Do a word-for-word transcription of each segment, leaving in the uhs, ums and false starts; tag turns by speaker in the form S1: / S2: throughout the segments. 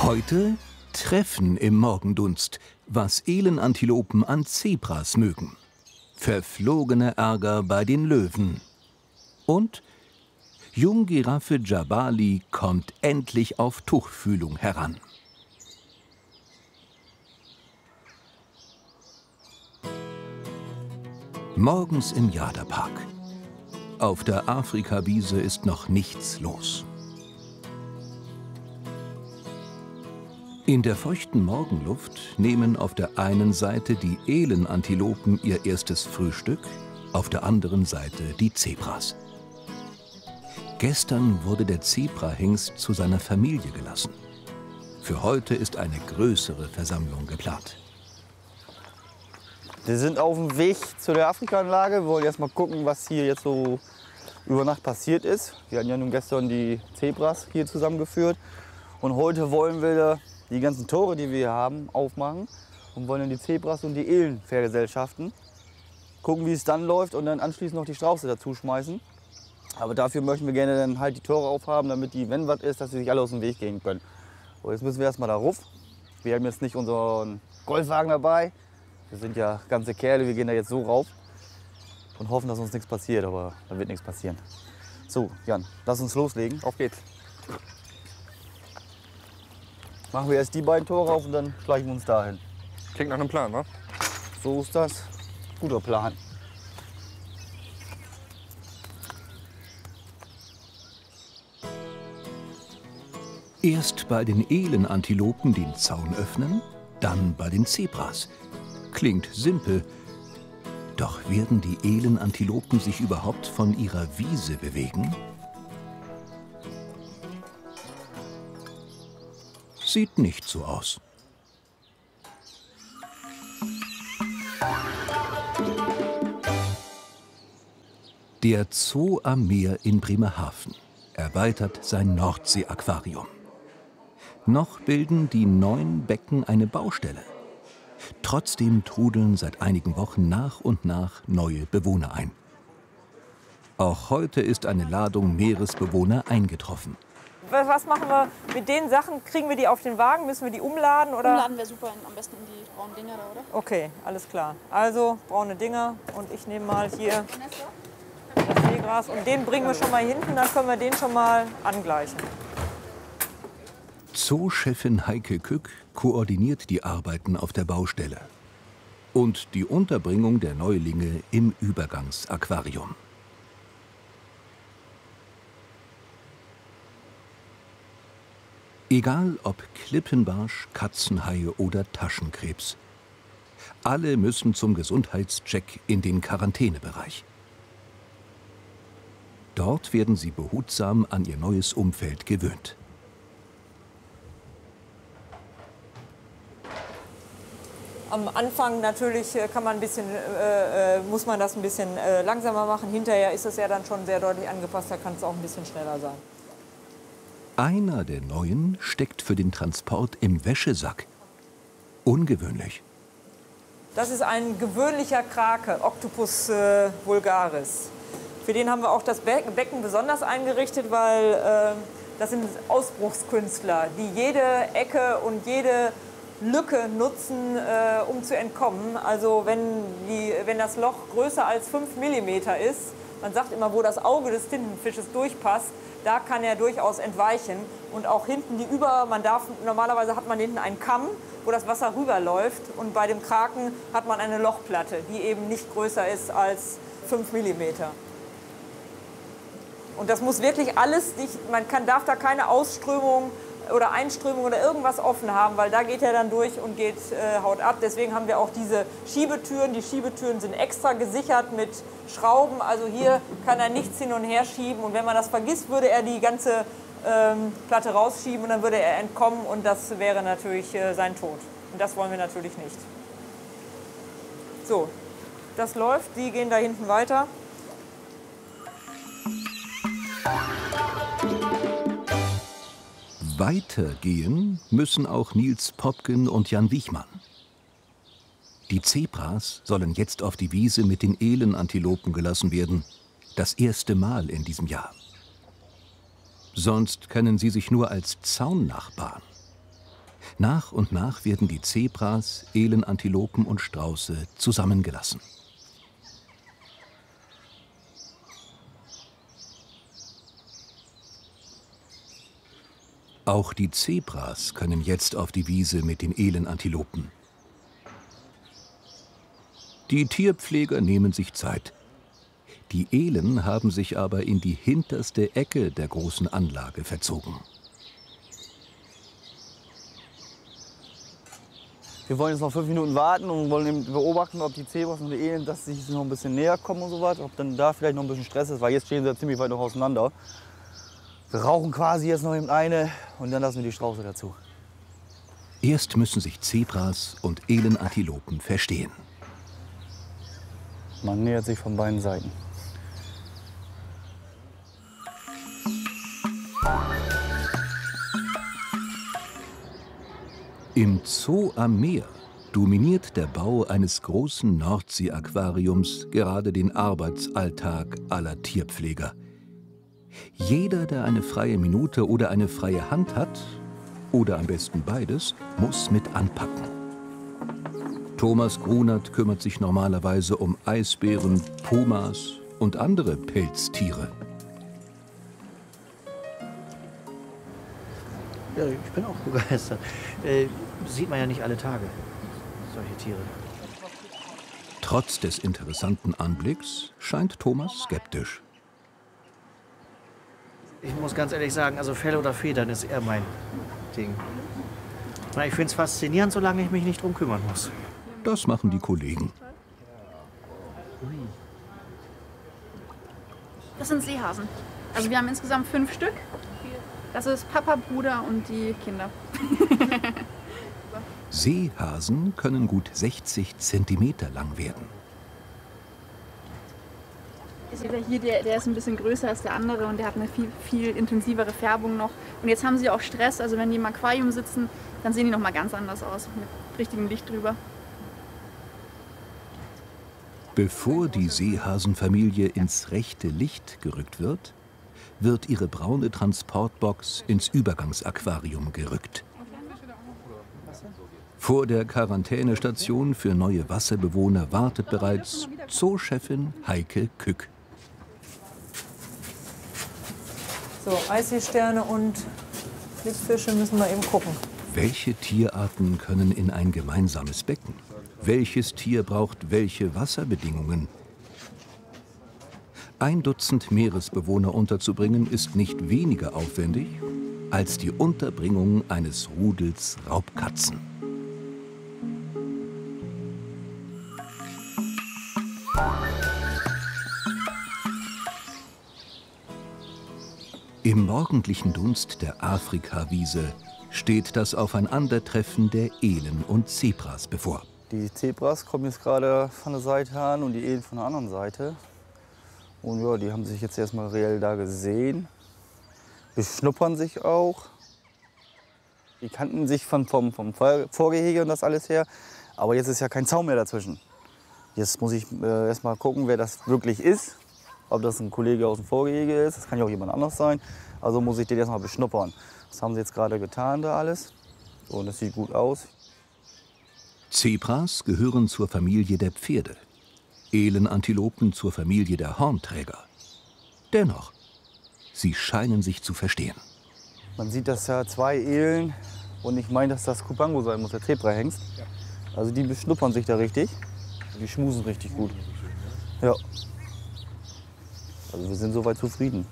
S1: Heute Treffen im Morgendunst, was Elenantilopen an Zebras mögen. Verflogener Ärger bei den Löwen. Und Junggiraffe Jabali kommt endlich auf Tuchfühlung heran. Morgens im Jada-Park. Auf der Afrikawiese ist noch nichts los. In der feuchten Morgenluft nehmen auf der einen Seite die Elenantilopen ihr erstes Frühstück, auf der anderen Seite die Zebras. Gestern wurde der Zebrahengst zu seiner Familie gelassen. Für heute ist eine größere Versammlung geplant.
S2: Wir sind auf dem Weg zu der Afrikaanlage. Wir wollen erst mal gucken, was hier jetzt so über Nacht passiert ist. Wir hatten ja nun gestern die Zebras hier zusammengeführt. Und heute wollen wir die ganzen Tore, die wir hier haben, aufmachen und wollen dann die Zebras und die Elenvergesellschaften gucken, wie es dann läuft und dann anschließend noch die Strauße dazu schmeißen. Aber dafür möchten wir gerne dann halt die Tore aufhaben, damit die, wenn was ist, dass sie sich alle aus dem Weg gehen können. Und jetzt müssen wir erst mal da rauf. Wir haben jetzt nicht unseren Golfwagen dabei. Wir sind ja ganze Kerle, wir gehen da jetzt so rauf und hoffen, dass uns nichts passiert, aber da wird nichts passieren. So, Jan, lass uns loslegen. Auf geht's. Machen wir erst die beiden Tore auf und dann schleichen wir uns dahin.
S3: Klingt nach einem Plan, wa?
S2: So ist das. Guter Plan.
S1: Erst bei den Elenantilopen den Zaun öffnen, dann bei den Zebras. Klingt simpel. Doch werden die Elenantilopen sich überhaupt von ihrer Wiese bewegen? Sieht nicht so aus. Der Zoo am Meer in Bremerhaven erweitert sein Nordsee-Aquarium. Noch bilden die neun Becken eine Baustelle. Trotzdem trudeln seit einigen Wochen nach und nach neue Bewohner ein. Auch heute ist eine Ladung Meeresbewohner eingetroffen.
S4: Was machen wir mit den Sachen? Kriegen wir die auf den Wagen? Müssen wir die umladen? Oder?
S5: Umladen wäre super, am besten in die braunen Dinger da, oder?
S4: Okay, alles klar. Also braune Dinger und ich nehme mal hier das Seegras und den bringen wir schon mal hinten, dann können wir den schon mal angleichen.
S1: Zoo-Chefin Heike Kück koordiniert die Arbeiten auf der Baustelle und die Unterbringung der Neulinge im Übergangsaquarium. Egal ob Klippenbarsch, Katzenhaie oder Taschenkrebs. Alle müssen zum Gesundheitscheck in den Quarantänebereich. Dort werden sie behutsam an ihr neues Umfeld gewöhnt.
S4: Am Anfang natürlich kann man ein bisschen, äh, muss man das ein bisschen äh, langsamer machen. Hinterher ist es ja dann schon sehr deutlich angepasst, da kann es auch ein bisschen schneller sein.
S1: Einer der Neuen steckt für den Transport im Wäschesack. Ungewöhnlich.
S4: Das ist ein gewöhnlicher Krake, Octopus äh, vulgaris. Für den haben wir auch das Be Becken besonders eingerichtet, weil äh, das sind Ausbruchskünstler, die jede Ecke und jede Lücke nutzen, äh, um zu entkommen. Also wenn, die, wenn das Loch größer als fünf Millimeter ist, man sagt immer, wo das Auge des Tintenfisches durchpasst, da kann er durchaus entweichen. Und auch hinten die über, man darf, normalerweise hat man hinten einen Kamm, wo das Wasser rüberläuft. Und bei dem Kraken hat man eine Lochplatte, die eben nicht größer ist als fünf Millimeter. Und das muss wirklich alles, nicht, man kann, darf da keine Ausströmung oder Einströmung oder irgendwas offen haben, weil da geht er dann durch und geht, äh, haut ab. Deswegen haben wir auch diese Schiebetüren. Die Schiebetüren sind extra gesichert mit Schrauben. Also hier kann er nichts hin und her schieben. Und wenn man das vergisst, würde er die ganze ähm, Platte rausschieben und dann würde er entkommen. Und das wäre natürlich äh, sein Tod. Und das wollen wir natürlich nicht. So, das läuft. Die gehen da hinten weiter.
S1: Weitergehen müssen auch Nils Popken und Jan Wichmann. Die Zebras sollen jetzt auf die Wiese mit den Elenantilopen gelassen werden. Das erste Mal in diesem Jahr. Sonst kennen sie sich nur als Zaunnachbarn. Nach und nach werden die Zebras, Elenantilopen und Strauße zusammengelassen. Auch die Zebras können jetzt auf die Wiese mit den Elenantilopen. Die Tierpfleger nehmen sich Zeit. Die Elen haben sich aber in die hinterste Ecke der großen Anlage verzogen.
S2: Wir wollen jetzt noch fünf Minuten warten und wollen eben beobachten, ob die Zebras und die Elen, dass sie sich noch ein bisschen näher kommen und so weiter. Ob dann da vielleicht noch ein bisschen Stress ist, weil jetzt stehen sie ja ziemlich weit noch auseinander. Wir rauchen quasi jetzt noch eben eine und dann lassen wir die Strauße dazu.
S1: Erst müssen sich Zebras und Elenantilopen verstehen.
S2: Man nähert sich von beiden Seiten.
S1: Im Zoo am Meer dominiert der Bau eines großen Nordsee-Aquariums gerade den Arbeitsalltag aller Tierpfleger. Jeder, der eine freie Minute oder eine freie Hand hat, oder am besten beides, muss mit anpacken. Thomas Grunert kümmert sich normalerweise um Eisbären, Pumas und andere Pelztiere.
S3: Ja, ich bin auch begeistert. Äh, sieht man ja nicht alle Tage, solche Tiere.
S1: Trotz des interessanten Anblicks scheint Thomas skeptisch.
S3: Ich muss ganz ehrlich sagen, also Fell oder Federn ist eher mein Ding. Na, ich finde es faszinierend, solange ich mich nicht drum kümmern muss.
S1: Das machen die Kollegen.
S5: Das sind Seehasen. Also wir haben insgesamt fünf Stück. Das ist Papa, Bruder und die Kinder.
S1: Seehasen können gut sechzig Zentimeter lang werden.
S5: Ihr seht ja hier, der, der ist ein bisschen größer als der andere und der hat eine viel, viel intensivere Färbung noch. Und jetzt haben sie auch Stress, also wenn die im Aquarium sitzen, dann sehen die noch mal ganz anders aus, mit richtigem Licht drüber.
S1: Bevor die Seehasenfamilie ins rechte Licht gerückt wird, wird ihre braune Transportbox ins Übergangsaquarium gerückt. Vor der Quarantänestation für neue Wasserbewohner wartet bereits Zoochefin Heike Kück.
S4: So, Eisseesterne und Blitzfische müssen wir eben gucken.
S1: Welche Tierarten können in ein gemeinsames Becken? Welches Tier braucht welche Wasserbedingungen? Ein Dutzend Meeresbewohner unterzubringen, ist nicht weniger aufwendig als die Unterbringung eines Rudels Raubkatzen. Im morgendlichen Dunst der Afrikawiese steht das Aufeinandertreffen der Elen und Zebras bevor.
S2: Die Zebras kommen jetzt gerade von der Seite an und die Elen von der anderen Seite. Und ja, die haben sich jetzt erstmal reell da gesehen, beschnuppern sich auch. Die kannten sich von, vom, vom Vorgehege und das alles her, aber jetzt ist ja kein Zaun mehr dazwischen. Jetzt muss ich äh, erstmal gucken, wer das wirklich ist. Ob das ein Kollege aus dem Vorgehege ist, das kann ja auch jemand anders sein. Also muss ich den erstmal beschnuppern. Das haben sie jetzt gerade getan, da alles. Und das sieht gut aus.
S1: Zebras gehören zur Familie der Pferde. Elenantilopen zur Familie der Hornträger. Dennoch, sie scheinen sich zu verstehen.
S2: Man sieht, dass da zwei Elen und ich meine, dass das Kupango sein muss, der Zebrahengst. Also die beschnuppern sich da richtig. Die schmusen richtig gut. Ja. Also wir sind soweit zufrieden.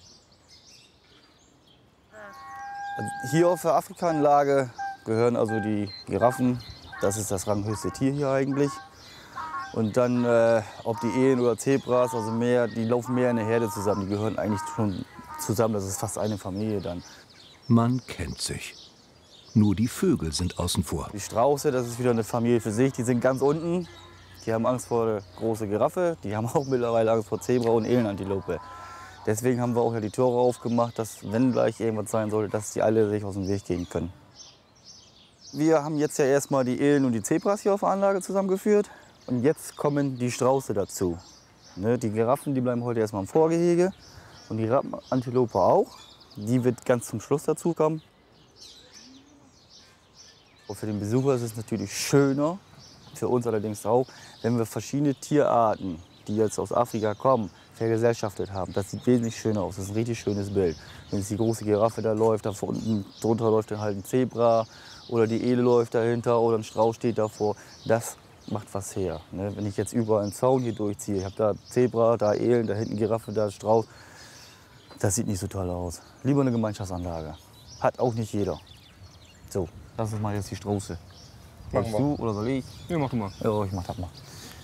S2: Also hier auf der Afrika-Anlage gehören also die Giraffen. Das ist das ranghöchste Tier hier eigentlich. Und dann, äh, ob die Elen oder Zebras, also mehr, die laufen mehr in der Herde zusammen. Die gehören eigentlich schon zusammen. Das ist fast eine Familie dann.
S1: Man kennt sich. Nur die Vögel sind außen vor.
S2: Die Strauße, das ist wieder eine Familie für sich. Die sind ganz unten. Die haben Angst vor der großen Giraffe. Die haben auch mittlerweile Angst vor Zebra und Elenantilope. Deswegen haben wir auch ja die Tore aufgemacht, dass, wenn gleich irgendwas sein sollte, dass die alle sich aus dem Weg gehen können. Wir haben jetzt ja erstmal die Elen und die Zebras hier auf der Anlage zusammengeführt. Und jetzt kommen die Strauße dazu. Ne, die Giraffen, die bleiben heute erstmal im Vorgehege. Und die Rappenantilope auch. Die wird ganz zum Schluss dazu kommen. Für den Besucher ist es natürlich schöner, für uns allerdings auch, wenn wir verschiedene Tierarten, die jetzt aus Afrika kommen, vergesellschaftet haben. Das sieht wesentlich schöner aus, das ist ein richtig schönes Bild. Wenn jetzt die große Giraffe da läuft, da unten drunter läuft dann halt ein Zebra oder die Ele läuft dahinter oder ein Strauß steht davor. Das macht was her. Ne? Wenn ich jetzt überall einen Zaun hier durchziehe, ich habe da Zebra, da Elen, da hinten Giraffe, da Strauß, das sieht nicht so toll aus. Lieber eine Gemeinschaftsanlage. Hat auch nicht jeder. So, das ist mal jetzt die Straße. Machst du oder soll ich?
S6: Ja, mach du mal.
S2: Ja, ich mach das mal.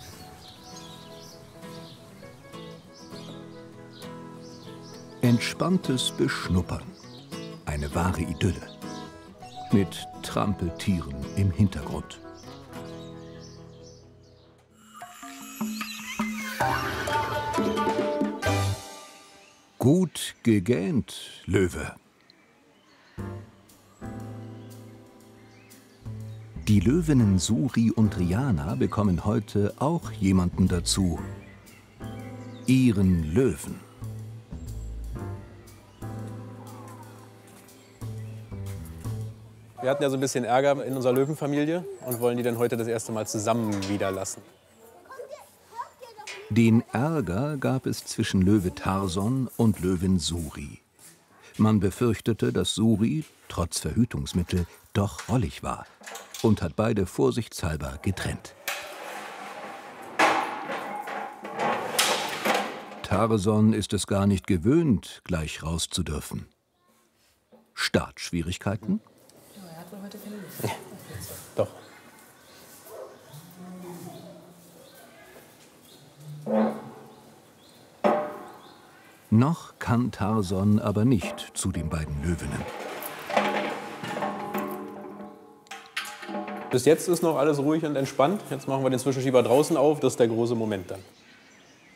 S1: Entspanntes Beschnuppern. Eine wahre Idylle. Mit Trampeltieren im Hintergrund. Gut gegähnt, Löwe. Die Löwinnen Suri und Rihanna bekommen heute auch jemanden dazu. Ihren Löwen.
S6: Wir hatten ja so ein bisschen Ärger in unserer Löwenfamilie und wollen die dann heute das erste Mal zusammen wieder lassen.
S1: Den Ärger gab es zwischen Löwe Tarson und Löwin Suri. Man befürchtete, dass Suri, trotz Verhütungsmittel, doch rollig war und hat beide vorsichtshalber getrennt. Tarson ist es gar nicht gewöhnt, gleich raus zu dürfen. Startschwierigkeiten?
S7: Er hat wohl heute keine Lust.
S6: Doch.
S1: Noch kann Tarson aber nicht zu den beiden Löwinnen.
S6: Bis jetzt ist noch alles ruhig und entspannt. Jetzt machen wir den Zwischenschieber draußen auf. Das ist der große Moment dann.